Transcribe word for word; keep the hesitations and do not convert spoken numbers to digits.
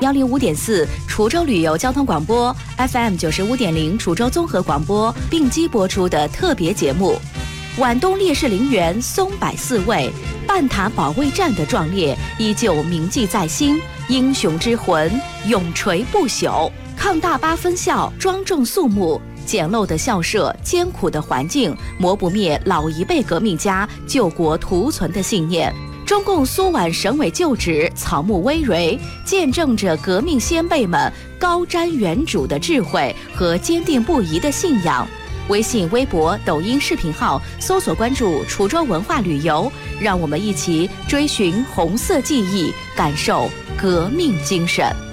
幺零五点四滁州旅游交通广播 F M 九十五点零滁州综合广播并机播出的特别节目。皖东烈士陵园松柏四位，半塔保卫战的壮烈依旧铭记在心，英雄之魂永垂不朽。抗大巴分校庄重肃穆，简陋的校舍，艰苦的环境，磨不灭老一辈革命家救国图存的信念。中共苏皖省委旧址草木葳蕤，见证着革命先辈们高瞻远瞩的智慧和坚定不移的信仰。微信、微博、抖音视频号搜索关注滁州文化旅游，让我们一起追寻红色记忆，感受革命精神。